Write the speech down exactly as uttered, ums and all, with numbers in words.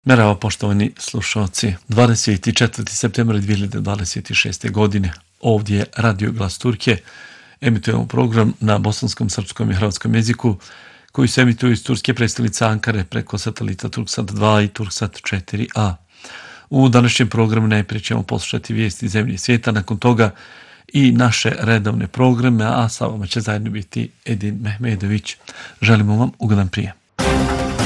Merhaba poštovani slušalci, dvadeset četvrti septembar dvije hiljade dvadeset šeste. godine, ovdje je Radio Glas Turke, emitujemo program na bosanskom, srpskom i hrvatskom jeziku koji se emituje iz turske prestonice Ankare preko satelita Turksat dva i Turksat četiri a. U današnjem programu najprije ćemo poslušati vijesti zemlje i svijeta, nakon toga i naše redovne programe, a sa vama će zajedno biti Edin Mehmedović. Želimo vam ugodan prijem.